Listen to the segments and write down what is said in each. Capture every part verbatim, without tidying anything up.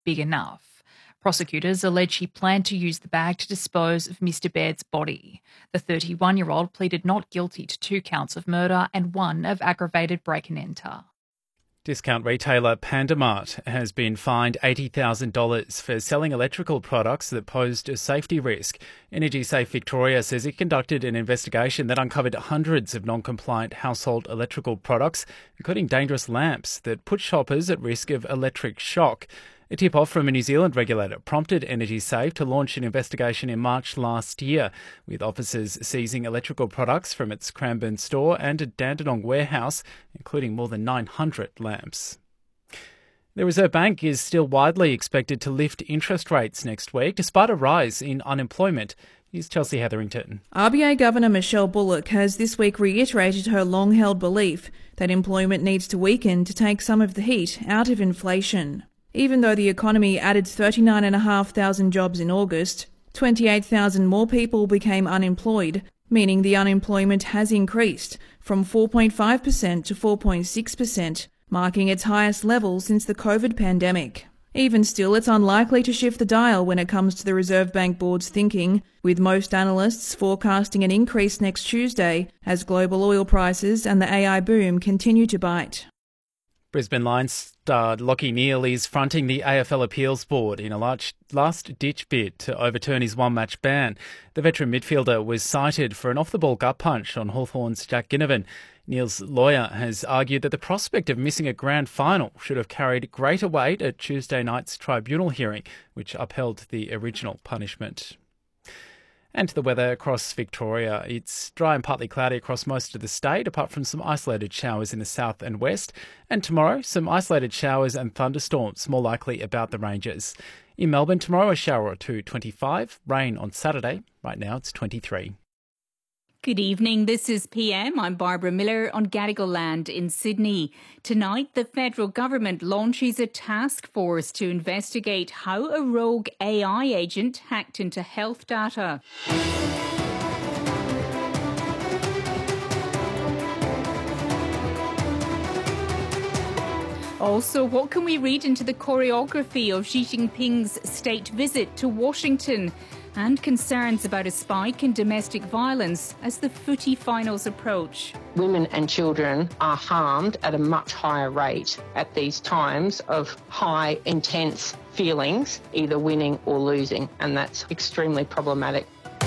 big enough. Prosecutors allege he planned to use the bag to dispose of Mister Baird's body. The thirty-one-year-old pleaded not guilty to two counts of murder and one of aggravated break-and-enter. Discount retailer Pandamart has been fined eighty thousand dollars for selling electrical products that posed a safety risk. Energy Safe Victoria says it conducted an investigation that uncovered hundreds of non-compliant household electrical products, including dangerous lamps that put shoppers at risk of electric shock. A tip-off from a New Zealand regulator prompted Energy Safe to launch an investigation in March last year, with officers seizing electrical products from its Cranbourne store and a Dandenong warehouse, including more than nine hundred lamps. The Reserve Bank is still widely expected to lift interest rates next week, despite a rise in unemployment. Here's Chelsea Hetherington. R B A Governor Michelle Bullock has this week reiterated her long-held belief that employment needs to weaken to take some of the heat out of inflation. Even though the economy added thirty-nine thousand five hundred jobs in August, twenty-eight thousand more people became unemployed, meaning the unemployment has increased from four point five percent to four point six percent, marking its highest level since the COVID pandemic. Even still, it's unlikely to shift the dial when it comes to the Reserve Bank Board's thinking, with most analysts forecasting an increase next Tuesday as global oil prices and the A I boom continue to bite. Brisbane Lions star Lachie Neale is fronting the A F L Appeals Board in a last-ditch bid to overturn his one-match ban. The veteran midfielder was cited for an off-the-ball gut punch on Hawthorn's Jack Ginnivan. Neale's lawyer has argued that the prospect of missing a grand final should have carried greater weight at Tuesday night's tribunal hearing, which upheld the original punishment. And to the weather across Victoria. It's dry and partly cloudy across most of the state, apart from some isolated showers in the south and west. And tomorrow, some isolated showers and thunderstorms, more likely about the ranges. In Melbourne, tomorrow a shower or two, twenty-five. Rain on Saturday. Right now it's twenty-three. Good evening, this is P M. I'm Barbara Miller on Gadigal Land in Sydney. Tonight, the federal government launches a task force to investigate how a rogue A I agent hacked into health data. Also, what can we read into the choreography of Xi Jinping's state visit to Washington? And concerns about a spike in domestic violence as the footy finals approach. Women and children are harmed at a much higher rate at these times of high, intense feelings, either winning or losing, and that's extremely problematic.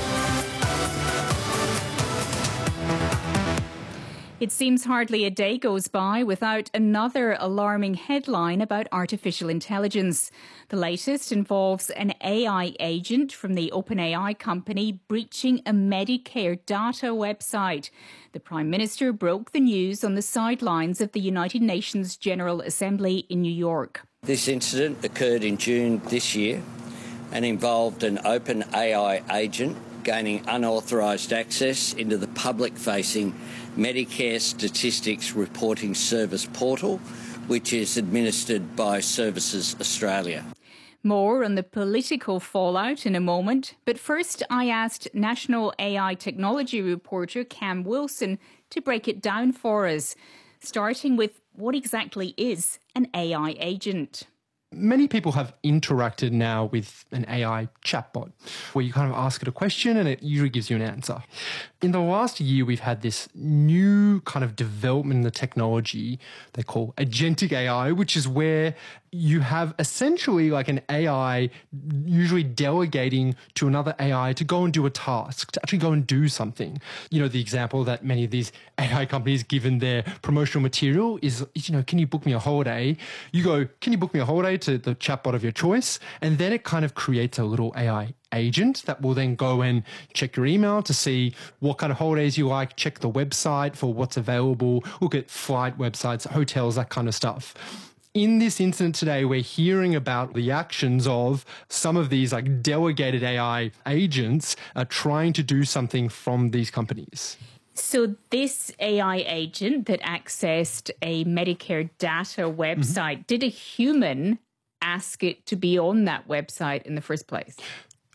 It seems hardly a day goes by without another alarming headline about artificial intelligence. The latest involves an A I agent from the OpenAI company breaching a Medicare data website. The Prime Minister broke the news on the sidelines of the United Nations General Assembly in New York. This incident occurred in June this year and involved an OpenAI agent gaining unauthorised access into the public-facing Medicare Statistics Reporting Service portal, which is administered by Services Australia. More on the political fallout in a moment, but first I asked National A I Technology reporter Cam Wilson to break it down for us, starting with what exactly is an A I agent. Many people have interacted now with an A I chatbot where you kind of ask it a question and it usually gives you an answer. In the last year, we've had this new kind of development in the technology they call agentic A I, which is where you have essentially like an A I usually delegating to another A I to go and do a task, to actually go and do something. You know, the example that many of these A I companies give in their promotional material is, is, you know, can you book me a holiday? You go, can you book me a holiday to the chatbot of your choice? And then it kind of creates a little A I agent that will then go and check your email to see what kind of holidays you like, check the website for what's available, look at flight websites, hotels, that kind of stuff. In this incident today, we're hearing about the actions of some of these like delegated A I agents uh, trying to do something from these companies. So this A I agent that accessed a Medicare data website, mm-hmm. did a human ask it to be on that website in the first place? So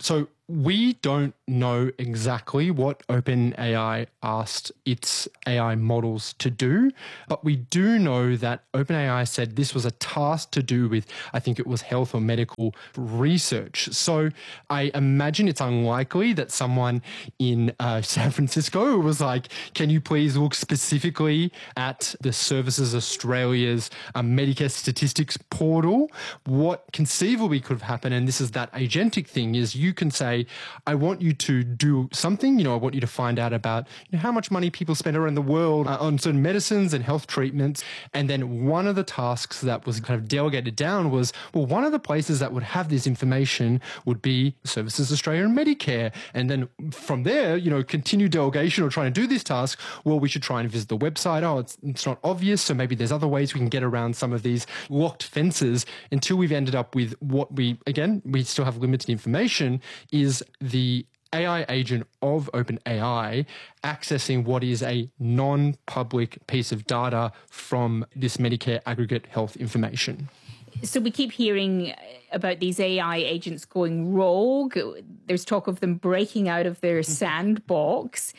We don't know exactly what OpenAI asked its A I models to do, but we do know that OpenAI said this was a task to do with, I think it was health or medical research. So I imagine it's unlikely that someone in uh, San Francisco was like, can you please look specifically at the Services Australia's uh, Medicare statistics portal? What conceivably could have happened, and this is that agentic thing, is you can say, I want you to do something, you know, I want you to find out about you know, how much money people spend around the world uh, on certain medicines and health treatments. And then one of the tasks that was kind of delegated down was, well, one of the places that would have this information would be Services Australia and Medicare. And then from there, you know, continue delegation or trying to do this task, well, we should try and visit the website. Oh, it's, it's not obvious, so maybe there's other ways we can get around some of these locked fences until we've ended up with what we, again, we still have limited information, is the A I agent of OpenAI accessing what is a non-public piece of data from this Medicare aggregate health information. So we keep hearing about these A I agents going rogue. There's talk of them breaking out of their sandbox.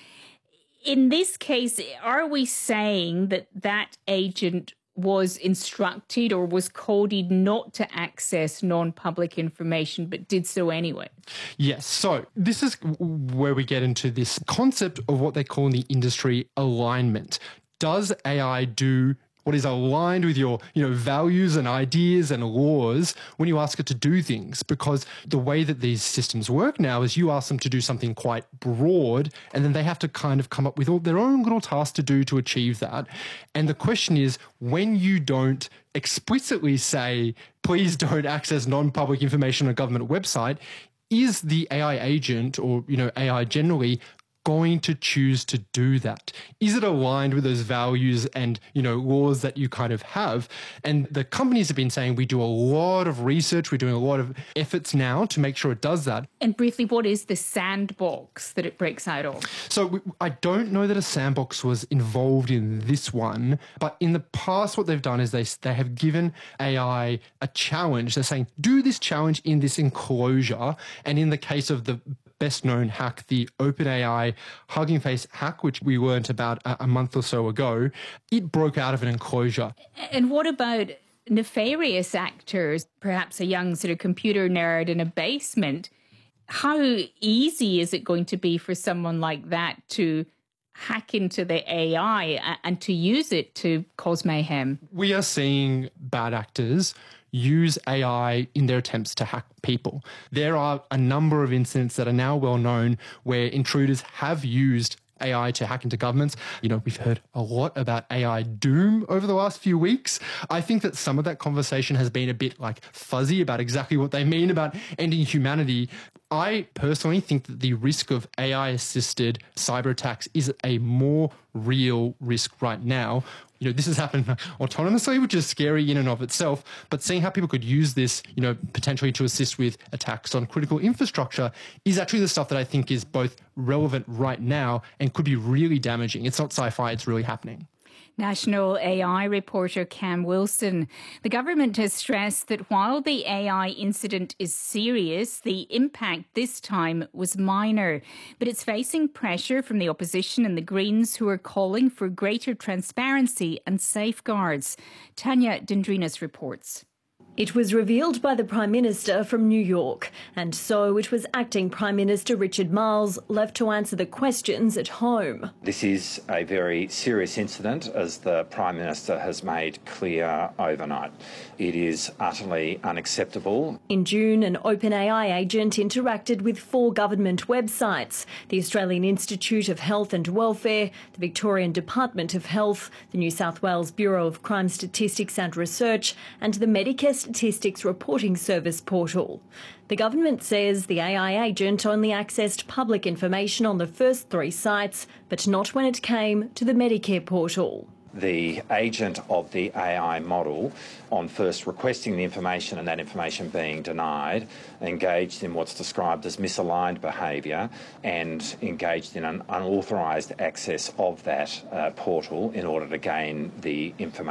In this case, are we saying that that agent was instructed or was coded not to access non-public information, but did so anyway? Yes. So this is where we get into this concept of what they call in the industry alignment. Does A I do what is aligned with your, you know, values and ideas and laws when you ask it to do things? Because the way that these systems work now is you ask them to do something quite broad, and then they have to kind of come up with all their own little tasks to do to achieve that. And the question is, when you don't explicitly say, please don't access non-public information on a government website, is the A I agent or, you know, A I generally going to choose to do that? Is it aligned with those values and, you know, laws that you kind of have? And the companies have been saying we do a lot of research, we're doing a lot of efforts now to make sure it does that. And briefly, what is the sandbox that it breaks out of? So we, I don't know that a sandbox was involved in this one, but in the past what they've done is they, they have given A I a challenge. They're saying, do this challenge in this enclosure. And in the case of the best known hack, the OpenAI Hugging Face hack, which we learned about a, a month or so ago, it broke out of an enclosure. And what about nefarious actors, perhaps a young sort of computer nerd in a basement? How easy is it going to be for someone like that to hack into the A I and to use it to cause mayhem? We are seeing bad actors use A I in their attempts to hack people. There are a number of incidents that are now well known where intruders have used A I to hack into governments. You know, we've heard a lot about A I doom over the last few weeks. I think that some of that conversation has been a bit like fuzzy about exactly what they mean about ending humanity. I personally think that the risk of A I-assisted cyber attacks is a more real risk right now. You know, this has happened autonomously, which is scary in and of itself, but seeing how people could use this, you know, potentially to assist with attacks on critical infrastructure is actually the stuff that I think is both relevant right now and could be really damaging. It's not sci-fi, it's really happening. National A I reporter Cam Wilson. The government has stressed that while the A I incident is serious, the impact this time was minor. But it's facing pressure from the opposition and the Greens, who are calling for greater transparency and safeguards. Tanya Dendrinos reports. It was revealed by the Prime Minister from New York, and so it was Acting Prime Minister Richard Marles left to answer the questions at home. This is a very serious incident, as the Prime Minister has made clear overnight. It is utterly unacceptable. In June, an OpenAI agent interacted with four government websites: the Australian Institute of Health and Welfare, the Victorian Department of Health, the New South Wales Bureau of Crime Statistics and Research, and the Medicare Statistics Reporting Service portal. The government says the A I agent only accessed public information on the first three sites, but not when it came to the Medicare portal. The agent of the A I model, on first requesting the information and that information being denied, engaged in what's described as misaligned behaviour and engaged in an unauthorised access of that uh, portal in order to gain the information.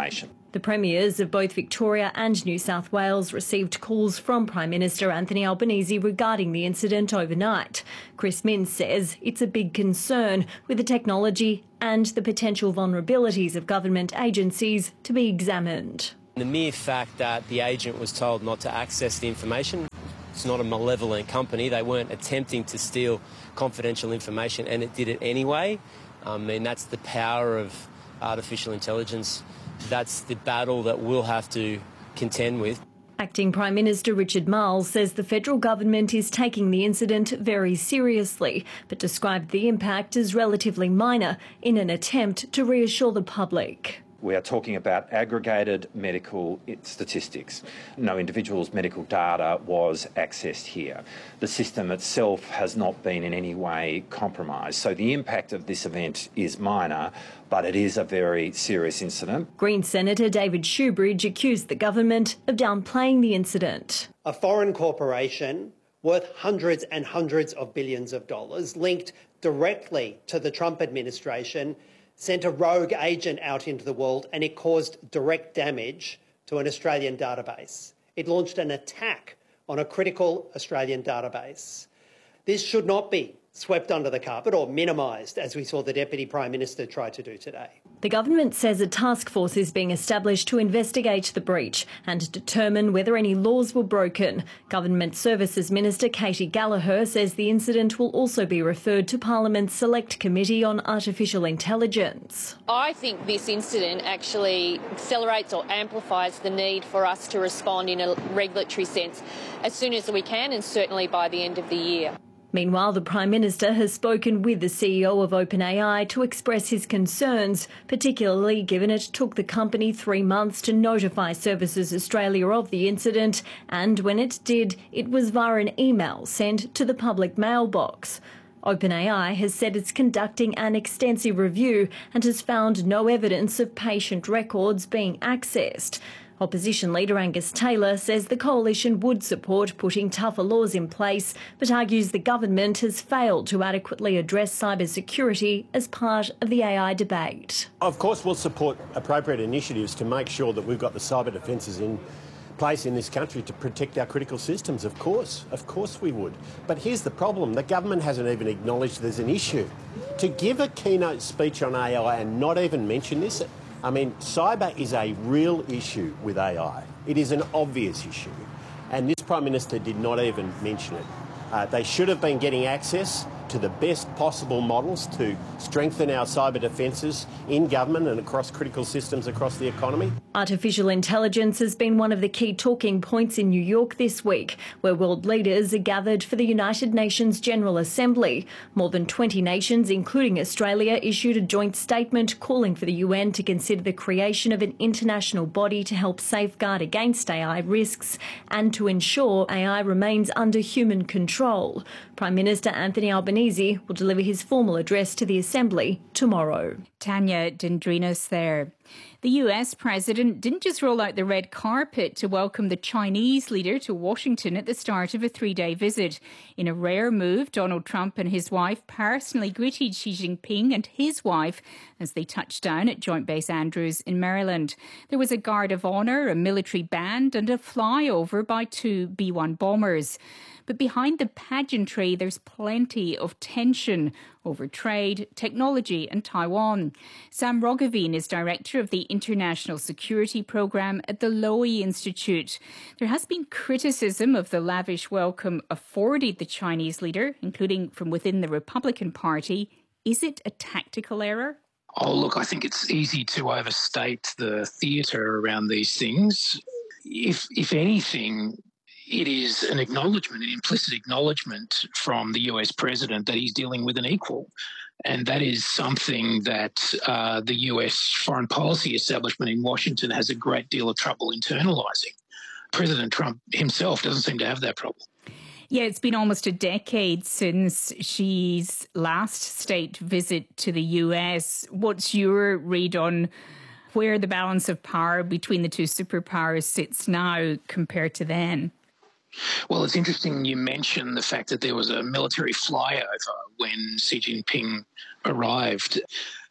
The premiers of both Victoria and New South Wales received calls from Prime Minister Anthony Albanese regarding the incident overnight. Chris Minns says it's a big concern with the technology and the potential vulnerabilities of government agencies to be examined. The mere fact that the agent was told not to access the information, it's not a malevolent company. They weren't attempting to steal confidential information, and it did it anyway. Um, and that's the power of artificial intelligence. That's the battle that we'll have to contend with. Acting Prime Minister Richard Marles says the federal government is taking the incident very seriously, but described the impact as relatively minor in an attempt to reassure the public. We are talking about aggregated medical statistics. No individual's medical data was accessed here. The system itself has not been in any way compromised. So the impact of this event is minor, but it is a very serious incident. Green Senator David Shoebridge accused the government of downplaying the incident. A foreign corporation worth hundreds and hundreds of billions of dollars linked directly to the Trump administration sent a rogue agent out into the world, and it caused direct damage to an Australian database. It launched an attack on a critical Australian database. This should not be swept under the carpet or minimised, as we saw the Deputy Prime Minister try to do today. The government says a task force is being established to investigate the breach and determine whether any laws were broken. Government Services Minister Katie Gallagher says the incident will also be referred to Parliament's Select Committee on Artificial Intelligence. I think this incident actually accelerates or amplifies the need for us to respond in a regulatory sense as soon as we can, and certainly by the end of the year. Meanwhile, the Prime Minister has spoken with the C E O of OpenAI to express his concerns, particularly given it took the company three months to notify Services Australia of the incident, and when it did, it was via an email sent to the public mailbox. OpenAI has said it's conducting an extensive review and has found no evidence of patient records being accessed. Opposition leader Angus Taylor says the coalition would support putting tougher laws in place, but argues the government has failed to adequately address cybersecurity as part of the A I debate. Of course, we'll support appropriate initiatives to make sure that we've got the cyber defences in place in this country to protect our critical systems. Of course, of course we would. But here's the problem. The government hasn't even acknowledged there's an issue. To give a keynote speech on A I and not even mention this, I mean, cyber is a real issue with A I. It is an obvious issue. And this Prime Minister did not even mention it. Uh, they should have been getting access to the best possible models to strengthen our cyber defences in government and across critical systems across the economy. Artificial intelligence has been one of the key talking points in New York this week, where world leaders are gathered for the United Nations General Assembly. More than twenty nations, including Australia, issued a joint statement calling for the U N to consider the creation of an international body to help safeguard against A I risks and to ensure A I remains under human control. Prime Minister Anthony Albanese will deliver his formal address to the Assembly tomorrow. Tanya Dendrinos there. The U S president didn't just roll out the red carpet to welcome the Chinese leader to Washington at the start of a three-day visit. In a rare move, Donald Trump and his wife personally greeted Xi Jinping and his wife as they touched down at Joint Base Andrews in Maryland. There was a guard of honour, a military band and a flyover by two B one bombers. But behind the pageantry, there's plenty of tension over trade, technology and Taiwan. Sam Roggeveen is director of the International Security Programme at the Lowy Institute. There has been criticism of the lavish welcome afforded the Chinese leader, including from within the Republican Party. Is it a tactical error? Oh, look, I think it's easy to overstate the theatre around these things. If, if anything, it is an acknowledgement, an implicit acknowledgement from the U S president that he's dealing with an equal. And that is something that uh, the U S foreign policy establishment in Washington has a great deal of trouble internalising. President Trump himself doesn't seem to have that problem. Yeah, it's been almost a decade since Xi's last state visit to the U S. What's your read on where the balance of power between the two superpowers sits now compared to then? Well, it's interesting you mentioned the fact that there was a military flyover when Xi Jinping arrived.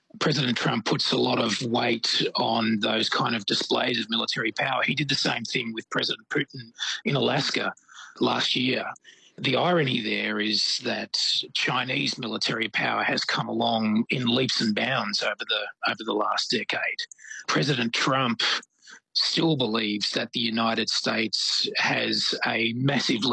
President Trump puts a lot of weight on those kind of displays of military power. He did the same thing with President Putin in Alaska last year. The irony there is that Chinese military power has come along in leaps and bounds over the over the last decade. President Trump still believes that the United States has a massive